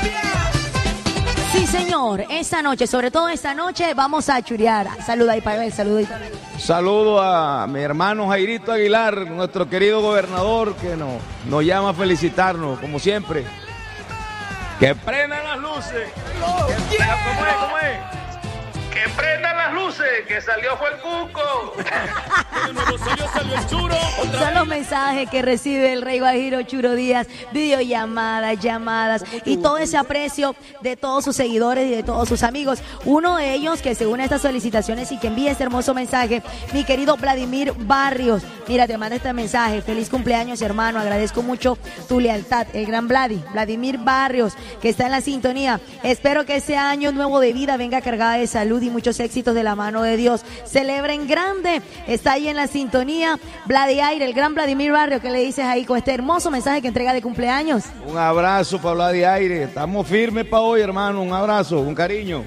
Sí, señor, esta noche, sobre todo esta noche, vamos a churear. Saluda ahí para ver, saluda ahí. Saludo a mi hermano Jairito Aguilar, nuestro querido gobernador, que nos llama a felicitarnos, como siempre. ¡Que prendan las luces! ¿Cómo es? ¡Que prendan las luces! ¡Que salió fue el cuco! Son los mensajes que recibe el Rey Guajiro Churo Díaz, videollamadas, llamadas y todo ese aprecio de todos sus seguidores y de todos sus amigos. Uno de ellos que se une a estas solicitaciones y que envía este hermoso mensaje, mi querido Vladimir Barrios. Mira, te manda este mensaje: feliz cumpleaños, hermano, agradezco mucho tu lealtad. El gran Vladimir Barrios, que está en la sintonía. Espero que ese año nuevo de vida venga cargada de salud y muchos éxitos de la mano de Dios. Celebren grande. Está ahí en la sintonía Vladiaire, el gran Vladimir Barrio. ¿Qué le dices ahí con este hermoso mensaje que entrega de cumpleaños? Un abrazo para Vladiaire. Estamos firmes para hoy, hermano. Un abrazo, un cariño.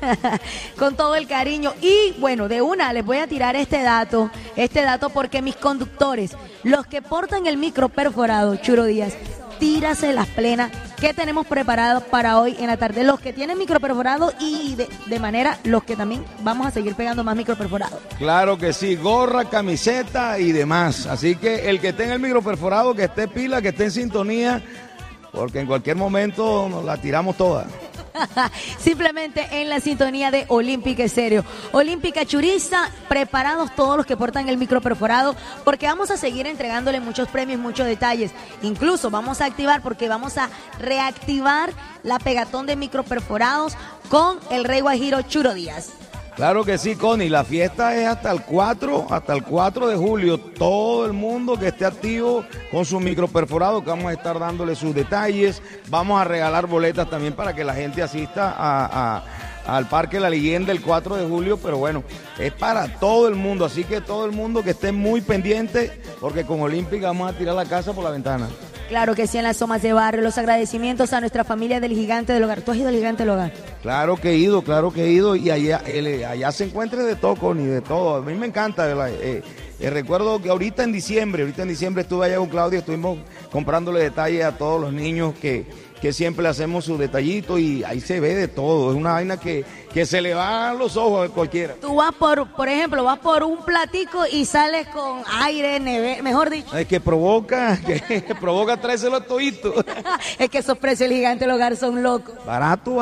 Con todo el cariño. Y bueno, de una les voy a tirar este dato porque mis conductores, los que portan el micro perforado, Churo Díaz, tírase las plenas. ¿Qué tenemos preparado para hoy en la tarde? Los que tienen micro perforado y de manera los que también vamos a seguir pegando más micro perforado. Claro que sí, gorra, camiseta y demás. Así que el que tenga el micro perforado, que esté pila, que esté en sintonía, porque en cualquier momento nos la tiramos toda. Simplemente en la sintonía de Olímpica Estéreo. Olímpica Churista, preparados todos los que portan el micro perforado, porque vamos a seguir entregándole muchos premios, muchos detalles. Incluso vamos a activar, porque vamos a reactivar la pegatón de micro perforados con el Rey Guajiro Churo Díaz. Claro que sí, Connie, la fiesta es hasta el 4 de julio. Todo el mundo que esté activo con su micro perforado, que vamos a estar dándole sus detalles. Vamos a regalar boletas también para que la gente asista al Parque La Leyenda el 4 de julio, pero bueno, es para todo el mundo, así que todo el mundo que esté muy pendiente, porque con Olímpica vamos a tirar la casa por la ventana. Claro que sí, en las Somas de Barrio. Los agradecimientos a nuestra familia del Gigante del Hogar. ¿Tú has ido al Gigante del Hogar? Claro que he ido, y allá se encuentra de todo, Connie, de todo. A mí me encanta, ¿verdad? Recuerdo que ahorita en diciembre estuve allá con Claudia, estuvimos comprándole detalles a todos los niños que siempre le hacemos su detallito, y ahí se ve de todo. Es una vaina que se le van los ojos a cualquiera. Tú vas por ejemplo, vas por un platico y sales con aire, mejor dicho. Es que provoca tráeselo todito. Es que esos precios del Gigante del Hogar son locos. Barato.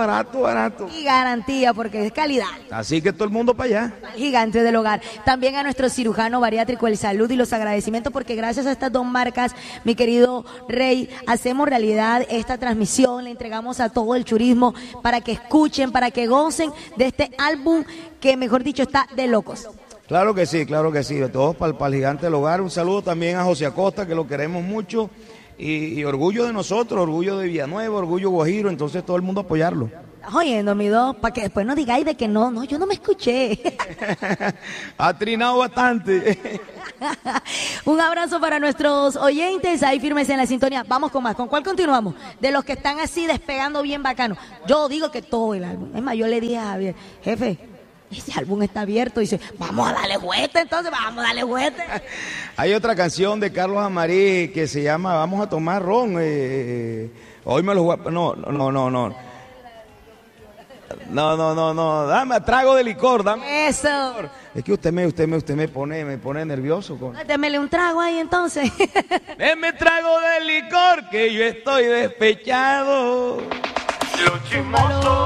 Y garantía, porque es calidad. Así que todo el mundo para allá. Al Gigante del Hogar. También a nuestro cirujano bariátrico, el salud y los agradecimientos, porque gracias a estas dos marcas, mi querido Rey, hacemos realidad esta transmisión. Le entregamos a todo el churismo para que escuchen, para que gocen de este álbum que, mejor dicho, está de locos. Claro que sí, de todos para el Gigante del Hogar. Un saludo también a José Acosta, que lo queremos mucho, y orgullo de nosotros, orgullo de Villanueva, orgullo Guajiro, entonces todo el mundo apoyarlo. ¿Estás oyendo, mi dos? Para que después no digáis de que no, yo no me escuché. Ha trinado bastante. Un abrazo para nuestros oyentes, ahí firmes en la sintonía. Vamos con más. ¿Con cuál continuamos? De los que están así despegando bien bacano. Yo digo que todo el álbum. Es más, yo le dije a Javier, jefe, ese álbum está abierto. Y dice, vamos a darle vuelta entonces, vamos a darle vuelta. Hay otra canción de Carlos Amarí que se llama Vamos a tomar ron. Hoy me lo voy a... No, dame trago de licor, dame. Eso. Es que usted me pone nervioso. Démele un trago ahí entonces. Deme trago de licor que yo estoy despechado. Los chismosos